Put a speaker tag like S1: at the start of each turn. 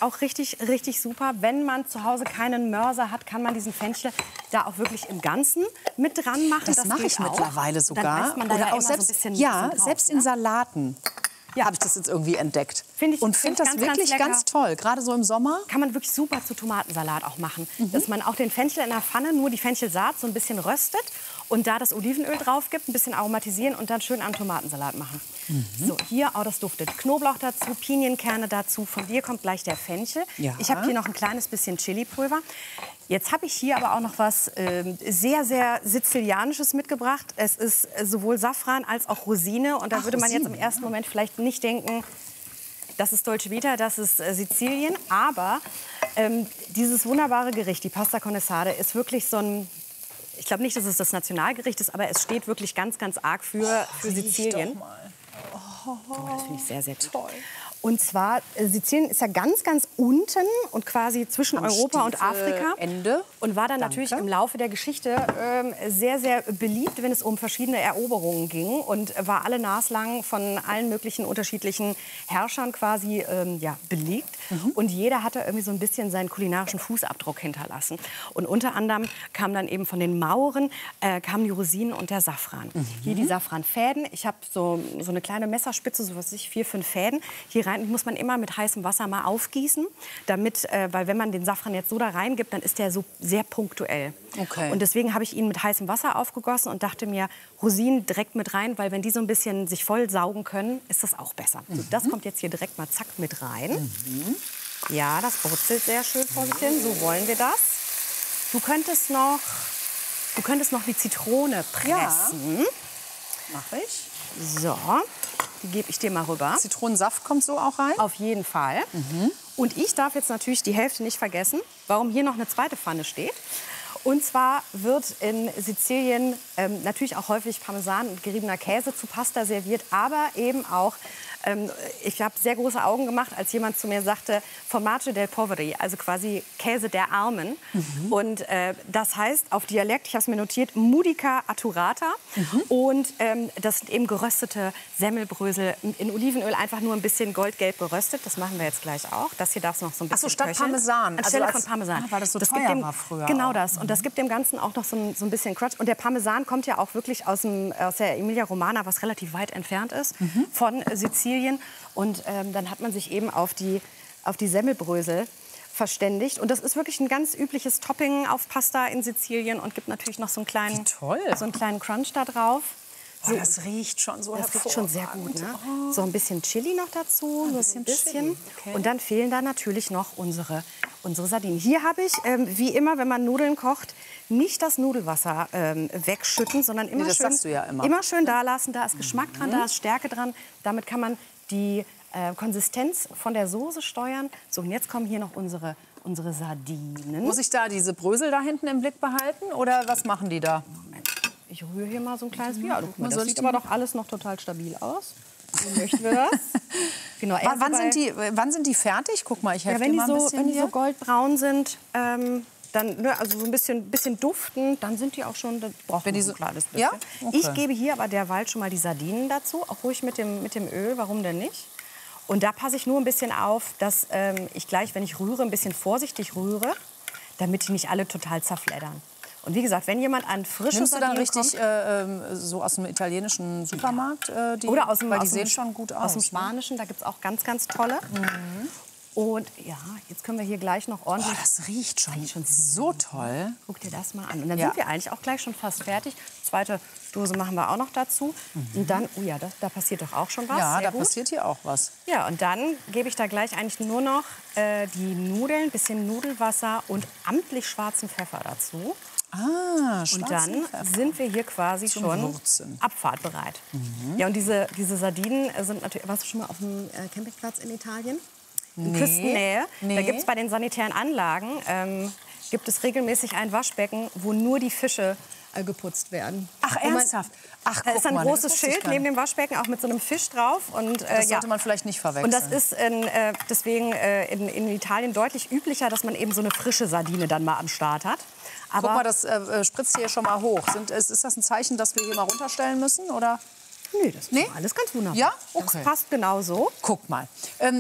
S1: auch richtig, richtig super. Wenn man zu Hause keinen Mörser hat, kann man diesen Fenchel da auch wirklich im Ganzen mit dran machen.
S2: Das mache ich mittlerweile sogar.
S1: Dann weiß man da
S2: Oder
S1: ja
S2: auch
S1: immer
S2: selbst,
S1: so ein bisschen,
S2: ja,
S1: bisschen
S2: selbst
S1: drauf,
S2: in
S1: ne?
S2: Salaten.
S1: Ja.
S2: Habe ich das jetzt irgendwie entdeckt.
S1: Finde ich
S2: das
S1: ganz,
S2: wirklich
S1: ganz
S2: ganz toll. Gerade so im Sommer.
S1: Kann man wirklich super zu Tomatensalat auch machen. Dass man auch den Fenchel in der Pfanne, nur die Fenchelsaat so ein bisschen röstet und da das Olivenöl drauf gibt, ein bisschen aromatisieren und dann schön am Tomatensalat machen. So, hier, oh, das duftet. Knoblauch dazu, Pinienkerne dazu. Von dir kommt gleich der Fenchel.
S2: Ja.
S1: Ich habe hier noch ein kleines bisschen Chilipulver. Jetzt habe ich hier aber auch noch was sehr, sehr Sizilianisches mitgebracht. Es ist sowohl Safran als auch Rosine. Und da würde man jetzt im ersten Moment vielleicht nicht denken, das ist Dolce Vita, das ist Sizilien. Aber dieses wunderbare Gericht, die Pasta con Assade, ist wirklich so ein... Ich glaube nicht, dass es das Nationalgericht ist, aber es steht wirklich ganz, ganz arg für Sizilien. Oh, das finde ich sehr, sehr gut. Toll. Und zwar, Sizilien ist ja ganz, ganz unten und quasi zwischen Europa und Afrika.
S2: Ende.
S1: Und war dann natürlich im Laufe der Geschichte sehr, sehr beliebt, wenn es um verschiedene Eroberungen ging. Und war alle naslang von allen möglichen unterschiedlichen Herrschern quasi belegt. Und jeder hatte irgendwie so ein bisschen seinen kulinarischen Fußabdruck hinterlassen. Und unter anderem kam dann eben von den Mauren kamen die Rosinen und der Safran. Hier die Safranfäden. Ich habe so eine kleine Messerspitze, so was weiß ich, 4, 5 Fäden. Hier rein muss man immer mit heißem Wasser mal aufgießen, damit, weil wenn man den Safran jetzt so da reingibt, dann ist der so sehr punktuell.
S2: Okay.
S1: Und deswegen habe ich ihn mit heißem Wasser aufgegossen und dachte mir, Rosinen direkt mit rein, weil wenn die so ein bisschen sich voll saugen können, ist das auch besser. So, das kommt jetzt hier direkt mal zack mit rein. Ja, das brutzelt sehr schön vor sich hin. So wollen wir das. Du könntest noch die Zitrone pressen.
S2: Ja. Mache ich.
S1: So, die gebe ich dir mal rüber.
S2: Zitronensaft kommt so auch rein?
S1: Auf jeden Fall. Und ich darf jetzt natürlich die Hälfte nicht vergessen, warum hier noch eine zweite Pfanne steht. Und zwar wird in Sizilien natürlich auch häufig Parmesan und geriebener Käse zu Pasta serviert, aber eben auch, ich habe sehr große Augen gemacht, als jemand zu mir sagte, Formaggio del Poveri, also quasi Käse der Armen. Und das heißt auf Dialekt, ich habe es mir notiert, Moudica atturata. Und das sind eben geröstete Semmelbrösel in Olivenöl, einfach nur ein bisschen goldgelb geröstet. Das machen wir jetzt gleich auch. Das hier darf es noch so ein bisschen
S2: statt
S1: köcheln.
S2: Parmesan.
S1: Anstelle von Parmesan.
S2: Weil das so
S1: das
S2: teuer
S1: gibt
S2: war früher.
S1: Genau
S2: auch.
S1: das. Und das gibt dem Ganzen auch noch so ein bisschen Crunch. Und der Parmesan kommt ja auch wirklich aus der Emilia Romagna, was relativ weit entfernt ist von Sizilien. Und dann hat man sich eben auf die Semmelbrösel verständigt. Und das ist wirklich ein ganz übliches Topping auf Pasta in Sizilien und gibt natürlich noch so einen kleinen Crunch da drauf.
S2: So, das riecht schon so hervorragend.
S1: Das riecht schon sehr gut, ne? So ein bisschen Chili noch dazu, nur so ein bisschen.
S2: Okay.
S1: Und dann fehlen da natürlich noch unsere Sardinen. Hier habe ich, wie immer, wenn man Nudeln kocht, nicht das Nudelwasser wegschütten, sondern immer,
S2: das
S1: schön,
S2: sagst du ja immer.
S1: immer schön da lassen. Da ist Geschmack dran, da ist Stärke dran. Damit kann man die Konsistenz von der Soße steuern. So, und jetzt kommen hier noch unsere Sardinen.
S2: Muss ich da diese Brösel da hinten im Blick behalten oder was machen die da?
S1: Moment. Ich rühre hier mal so ein kleines Bier. Das sieht aber doch alles noch total stabil aus. So möchten wir das. Genau,
S2: wann sind die fertig? Guck mal, ich helfe dir mal ein bisschen
S1: wenn die
S2: hier.
S1: so goldbraun sind, dann also so ein bisschen duften, dann sind die auch schon, das braucht man so ein kleines bisschen.
S2: Ja? Okay.
S1: Ich gebe hier aber derweil schon mal die Sardinen dazu, auch ruhig mit dem Öl, warum denn nicht? Und da passe ich nur ein bisschen auf, dass ich gleich, wenn ich rühre, ein bisschen vorsichtig rühre, damit die nicht alle total zerfleddern. Und wie gesagt, wenn jemand an frische
S2: Nimmst du dann
S1: Sardinen
S2: richtig so aus dem italienischen Supermarkt?
S1: Oder aus dem,
S2: weil die sehen schon gut aus.
S1: Aus dem Spanischen, da gibt es auch ganz, ganz tolle. Und ja, jetzt können wir hier gleich noch ordentlich...
S2: Oh, das riecht schon so toll.
S1: Guck dir das mal an. Und dann sind wir eigentlich auch gleich schon fast fertig. Zweite Dose machen wir auch noch dazu. Und dann, oh ja, da passiert doch auch schon was.
S2: Ja,
S1: sehr
S2: da
S1: gut.
S2: passiert hier auch was.
S1: Ja, und dann gebe ich da gleich eigentlich nur noch die Nudeln, bisschen Nudelwasser und amtlich schwarzen Pfeffer dazu.
S2: Ah,
S1: und dann sind wir hier quasi schon abfahrtbereit. Ja, und diese Sardinen sind natürlich... Warst du schon mal auf dem Campingplatz in Italien? In Küstennähe. Da gibt es bei den sanitären Anlagen gibt es regelmäßig ein Waschbecken, wo nur die Fische geputzt werden.
S2: Ach, ernsthaft? Ach,
S1: da ist ein großes Schild neben dem Waschbecken, auch mit so einem Fisch drauf. Und,
S2: das sollte man vielleicht nicht verwechseln.
S1: Und das ist deswegen in Italien deutlich üblicher, dass man eben so eine frische Sardine dann mal am Start hat. Aber
S2: guck mal, das spritzt hier schon mal hoch. Ist das ein Zeichen, dass wir hier mal runterstellen müssen? Oder?
S1: Nee, das ist alles ganz wunderbar.
S2: Ja? Okay.
S1: Das passt genau so.
S2: Guck mal.